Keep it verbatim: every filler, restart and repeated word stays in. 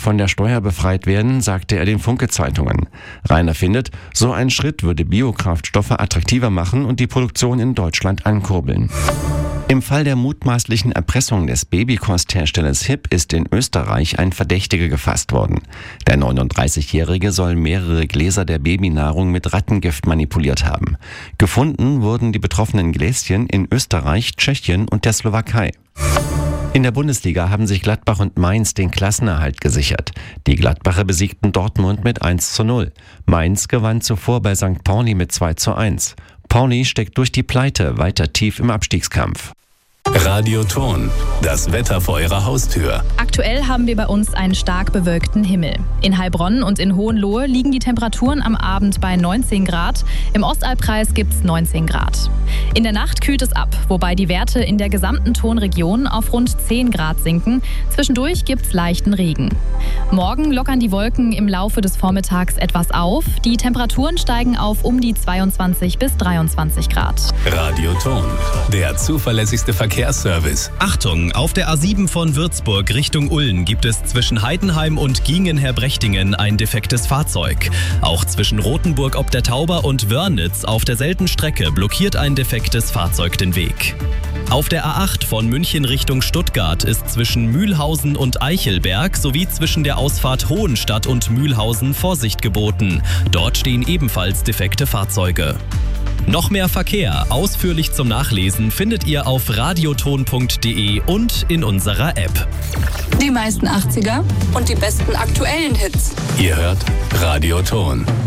von der Steuer befreit werden, sagte er den Funke-Zeitungen. Rainer findet, so ein Schritt würde Biokraftstoffe attraktiver machen und die Produktion in Deutschland ankurbeln. Im Fall der mutmaßlichen Erpressung des Babykostherstellers H I P ist in Österreich ein Verdächtiger gefasst worden. Der neununddreißigjährige soll mehrere Gläser der Babynahrung mit Rattengift manipuliert haben. Gefunden wurden die betroffenen Gläschen in Österreich, Tschechien und der Slowakei. In der Bundesliga haben sich Gladbach und Mainz den Klassenerhalt gesichert. Die Gladbacher besiegten Dortmund mit eins zu null. Mainz gewann zuvor bei Sankt Pauli mit zwei zu eins. Pauli steckt durch die Pleite weiter tief im Abstiegskampf. Radioton, das Wetter vor Ihrer Haustür. Aktuell haben wir bei uns einen stark bewölkten Himmel. In Heilbronn und in Hohenlohe liegen die Temperaturen am Abend bei neunzehn Grad. Im Ostalbkreis gibt es neunzehn Grad. In der Nacht kühlt es ab, wobei die Werte in der gesamten Tonregion auf rund zehn Grad sinken. Zwischendurch gibt es leichten Regen. Morgen lockern die Wolken im Laufe des Vormittags etwas auf. Die Temperaturen steigen auf um die zweiundzwanzig bis dreiundzwanzig Grad. Radioton, der zuverlässigste Verkehrsservice. Achtung, auf der A sieben von Würzburg Richtung Ulm gibt es zwischen Heidenheim und Giengen-Herbrechtingen ein defektes Fahrzeug. Auch zwischen Rothenburg ob der Tauber und Wörnitz auf derselben Strecke blockiert ein defektes Fahrzeug den Weg. Auf der A acht von München Richtung Stuttgart ist zwischen Mühlhausen und Eichelberg sowie zwischen der Ausfahrt Hohenstadt und Mühlhausen Vorsicht geboten. Dort stehen ebenfalls defekte Fahrzeuge. Noch mehr Verkehr, ausführlich zum Nachlesen, findet ihr auf radioton punkt de und in unserer App. Die meisten achtziger und die besten aktuellen Hits. Ihr hört Radioton.